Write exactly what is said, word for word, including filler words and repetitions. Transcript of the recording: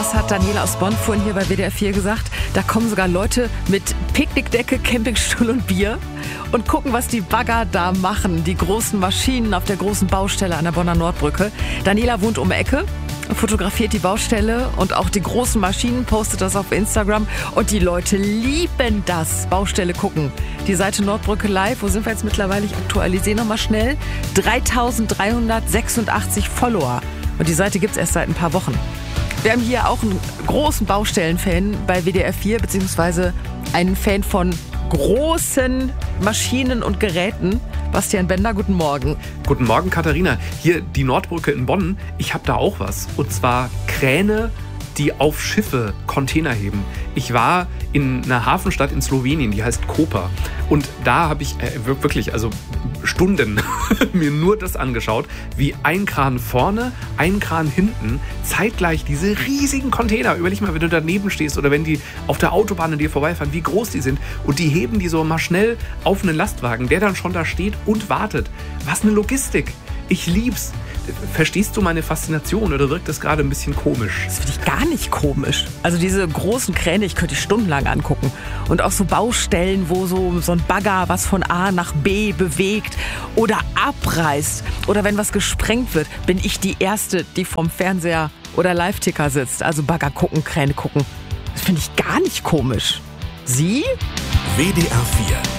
was hat Daniela aus Bonn vorhin hier bei W D R vier gesagt? Da kommen sogar Leute mit Picknickdecke, Campingstuhl und Bier und gucken, was die Bagger da machen. Die großen Maschinen auf der großen Baustelle an der Bonner Nordbrücke. Daniela wohnt um die Ecke, fotografiert die Baustelle und auch die großen Maschinen, postet das auf Instagram. Und die Leute lieben das, Baustelle gucken. Die Seite Nordbrücke Live, wo sind wir jetzt mittlerweile? Ich aktualisiere nochmal schnell. dreitausenddreihundertsechsundachtzig Follower. Und die Seite gibt es erst seit ein paar Wochen. Wir haben hier auch einen großen Baustellenfan bei W D R vier, beziehungsweise einen Fan von großen Maschinen und Geräten. Bastian Bender, guten Morgen. Guten Morgen, Katharina. Hier die Nordbrücke in Bonn. Ich habe da auch was. Und zwar Kräne, die auf Schiffe Container heben. Ich war in einer Hafenstadt in Slowenien, die heißt Koper. Und da habe ich äh, wirklich, also Stunden mir nur das angeschaut, wie ein Kran vorne, ein Kran hinten, zeitgleich diese riesigen Container. Überleg mal, wenn du daneben stehst oder wenn die auf der Autobahn an dir vorbeifahren, wie groß die sind. Und die heben die so mal schnell auf einen Lastwagen, der dann schon da steht und wartet. Was eine Logistik. Ich lieb's. Verstehst du meine Faszination oder wirkt das gerade ein bisschen komisch? Das finde ich gar nicht komisch. Also diese großen Kräne, ich könnte die stundenlang angucken. Und auch so Baustellen, wo so, so ein Bagger was von A nach B bewegt oder abreißt. Oder wenn was gesprengt wird, bin ich die Erste, die vorm Fernseher oder Live-Ticker sitzt. Also Bagger gucken, Kräne gucken. Das finde ich gar nicht komisch. Sie? W D R vier